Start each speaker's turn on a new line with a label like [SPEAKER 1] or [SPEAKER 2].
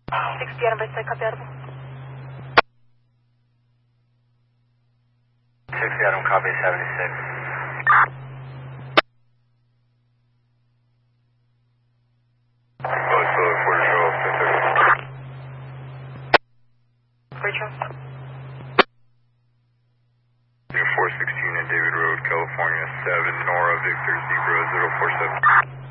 [SPEAKER 1] 60 Adam by side, copy Adam.
[SPEAKER 2] 60 Adam, copy 76.
[SPEAKER 1] Rachel.
[SPEAKER 2] 416 at David Road, California, 7, Nora, Victor, Zebra, 047.